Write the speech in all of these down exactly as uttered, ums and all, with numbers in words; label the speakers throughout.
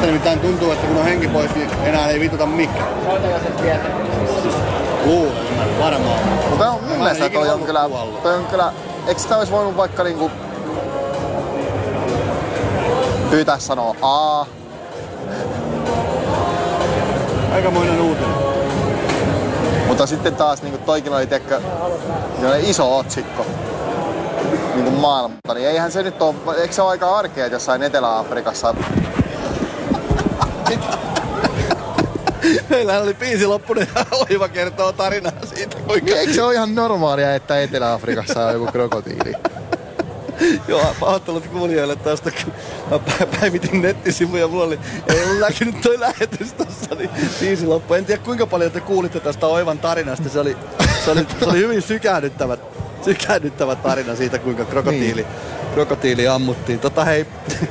Speaker 1: Musta nimittäin tuntuu, että kun on henki pois, niin enää ei vituta mikään. Kuule, varmaan.
Speaker 2: Mutta on mun mielestä toi on kyllä, toi on kyllä, eikö sitä olisi voinut vaikka niinku pyytää sanoa A?
Speaker 1: Aikamoinen uutinen.
Speaker 2: Mutta sitten taas niinku toikin oli tiedäkö, iso otsikko niinku maailmalta, niin eihän se nyt oo, eikö se ole aika arkea jossain Etelä-Afrikassa?
Speaker 1: Meillähän oli biisi loppunut ja Oiva kertoo tarinaa siitä, kuinka...
Speaker 2: Eikö se ole ihan normaalia, että Etelä-Afrikassa on joku krokotiili?
Speaker 1: Joo, pahoittelut kuulijoille tästä, kun mä päivitin nettisivuja, mulla oli, ei ollut näkynyt toi lähetys tossa, niin biisi loppu. En tiedä kuinka paljon te kuulitte tästä Oivan tarinasta, se oli, se oli, se oli hyvin sykähdyttävä, sykähdyttävä tarina siitä, kuinka krokotiili, niin. krokotiili ammuttiin. Tota hei...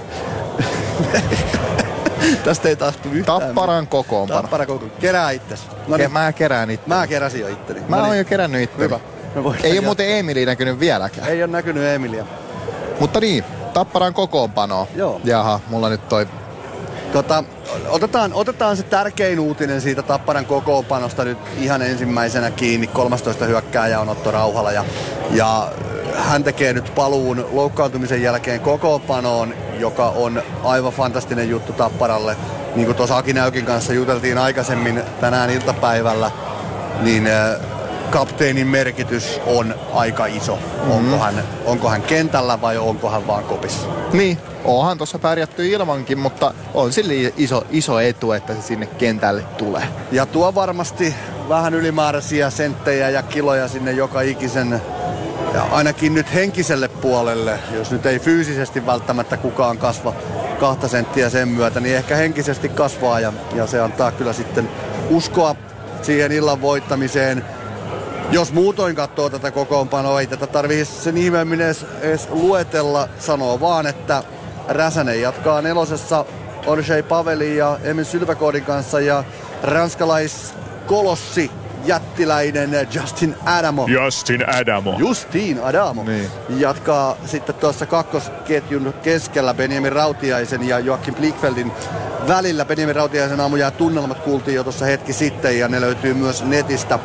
Speaker 1: Tästä ei tahtu yhtään.
Speaker 2: Tapparan kokoonpano.
Speaker 1: Tapparan kokoonpano. Kerää itses.
Speaker 2: No niin. Mä kerään itse.
Speaker 1: Mä keräsin jo itteni.
Speaker 2: Mä
Speaker 1: no
Speaker 2: oon
Speaker 1: niin.
Speaker 2: jo kerännyt itteni.
Speaker 1: Hyvä.
Speaker 2: Ei ole muuten Emili näkynyt vieläkään.
Speaker 1: Ei ole näkynyt Emilia.
Speaker 2: Mutta niin, Tapparan kokoonpano.
Speaker 1: Joo.
Speaker 2: Jaha, mulla nyt toi...
Speaker 1: Tota, otetaan, otetaan se tärkein uutinen siitä Tapparan kokoonpanosta nyt ihan ensimmäisenä kiinni. kolmastoista hyökkääjä on Otto Rauhala ja, ja hän tekee nyt paluun loukkaantumisen jälkeen kokoonpanoon, joka on aivan fantastinen juttu Tapparalle. Niin kuin tuossa Aki Näykin kanssa juteltiin aikaisemmin tänään iltapäivällä, niin kapteenin merkitys on aika iso. Mm-hmm. Onko hän, onko hän kentällä vai onko hän vaan kopissa?
Speaker 2: Niin, onhan tuossa pärjätty ilmankin, mutta on sille iso, iso etu, että se sinne kentälle tulee.
Speaker 1: Ja tuo varmasti vähän ylimääräisiä senttejä ja kiloja sinne joka ikisen, ja ainakin nyt henkiselle puolelle, jos nyt ei fyysisesti välttämättä kukaan kasva kahta senttiä sen myötä, niin ehkä henkisesti kasvaa ja, ja se antaa kyllä sitten uskoa siihen illan voittamiseen. Jos muutoin katsoo tätä kokoonpanoa, ei tätä tarvitse sen ihmeemmin edes, edes luetella, sanoo vaan, että Räsänen jatkaa nelosessa Orshei Pavelin ja Emil Sylväkoodin kanssa ja ranskalaiskolossi jättiläinen Justin Adamo.
Speaker 3: Justin Adamo.
Speaker 1: Justin Adamo.
Speaker 2: Niin.
Speaker 1: Jatkaa sitten tuossa kakkosketjun keskellä Benjamin Rautiaisen ja Joakim Blickfeldin välillä. Benjamin Rautiaisen aamu ja tunnelmat kuultiin jo tuossa hetki sitten ja ne löytyy myös netistä,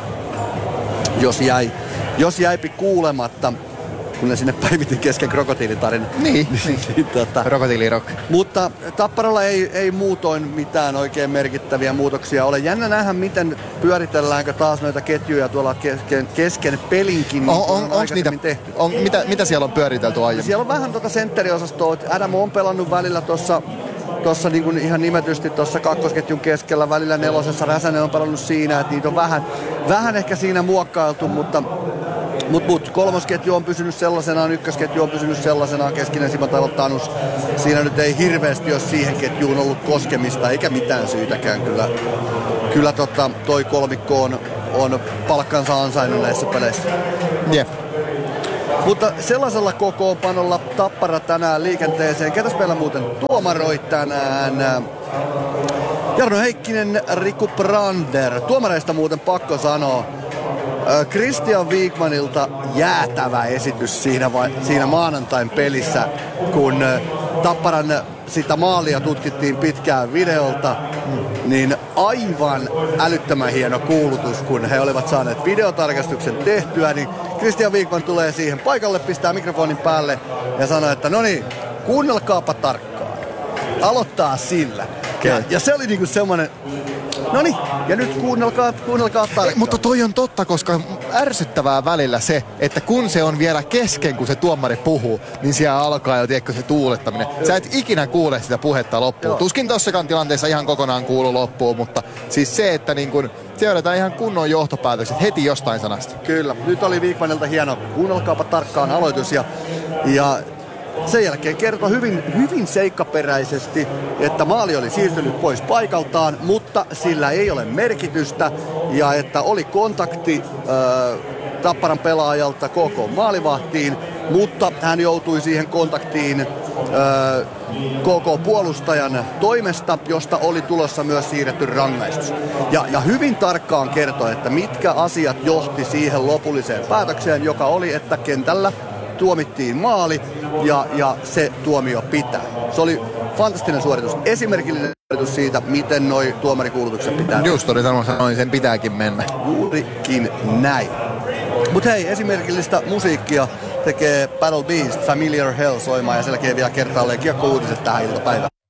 Speaker 1: jos jäi, jos jäipi kuulematta, kun ne sinne päivitin kesken krokotiilitarina.
Speaker 2: Niin,
Speaker 1: niin, niin tota.
Speaker 2: Krokotiilirock.
Speaker 1: Mutta Tapparalla ei, ei muutoin mitään oikein merkittäviä muutoksia ole. Jännä nähdä, miten pyöritelläänkö taas noita ketjuja tuolla kesken, kesken pelinkin, niin
Speaker 2: on, on,
Speaker 1: on aikaisemmin
Speaker 2: niitä,
Speaker 1: tehty.
Speaker 2: On, mitä, mitä siellä on pyöritelty aiemmin?
Speaker 1: Siellä on vähän tuota sentteriosastoa. Adamo on pelannut välillä tuossa Tuossa niin kuin ihan nimetysti tuossa kakkosketjun keskellä, välillä nelosessa. Räsänen on pelannut siinä, että niitä on vähän, vähän ehkä siinä muokkailtu, mutta Mut, mut kolmosketju on pysynyt sellaisenaan, ykkösketju on pysynyt sellaisenaan, keskinen Simo Tanus. Siinä nyt ei hirveästi ole siihen ketjuun ollut koskemista, eikä mitään syytäkään. Kyllä, kyllä tota, toi kolmikko on, on palkkansa ansainnut näissä peleissä.
Speaker 2: Jep.
Speaker 1: Mutta sellaisella kokoonpanolla Tappara tänään liikenteeseen. Ketäs meillä muuten tuomaroi tänään? Jarno Heikkinen, Riku Brander. Tuomareista muuten pakko sanoa. Christian Wikmanilta jäätävä esitys siinä, vai, siinä maanantain pelissä, kun Tapparan sitä maalia tutkittiin pitkään videolta, niin aivan älyttömän hieno kuulutus, kun he olivat saaneet videotarkastuksen tehtyä, niin Christian Wikman tulee siihen paikalle, pistää mikrofonin päälle ja sanoo, että no niin, kuunnelkaapa tarkkaan. Aloittaa sillä. Ja, ja se oli niinku semmoinen, no niin, ja nyt kuunnelkaa, kuunnelkaa tarkkaan.
Speaker 2: Mutta toi on totta, koska ärsyttävää välillä se, että kun se on vielä kesken, kun se tuomari puhuu, niin siellä alkaa jo, tiedätkö, se tuulettaminen. Sä et ikinä kuule sitä puhetta loppuun. Joo. Tuskin tossakaan tilanteessa ihan kokonaan kuulu loppuun, mutta siis se, että niin kun seurataan ihan kunnon johtopäätökset heti jostain sanasta.
Speaker 1: Kyllä, nyt oli Wikmanilta hieno, kuunnelkaapa tarkkaan aloitus ja, ja sen jälkeen kertoi hyvin, hyvin seikkaperäisesti, että maali oli siirtynyt pois paikaltaan, mutta sillä ei ole merkitystä ja että oli kontakti äh, Tapparan pelaajalta koko maalivahtiin, mutta hän joutui siihen kontaktiin äh, koko puolustajan toimesta, josta oli tulossa myös siirretty rangaistus. Ja, ja hyvin tarkkaan kertoi, että mitkä asiat johti siihen lopulliseen päätökseen, joka oli, että kentällä tuomittiin maali ja, ja se tuomio pitää. Se oli fantastinen suoritus. Esimerkillinen suoritus siitä, miten noi tuomarikuulutukset pitää.
Speaker 2: Just oli sanomassa noin, sen pitääkin mennä.
Speaker 1: Juurikin näin. Mut hei, esimerkillistä musiikkia tekee Battle Beast, Familiar Hell soimaan ja selkeä vielä kertaalleen kiekko-uutiset tähän iltapäivään.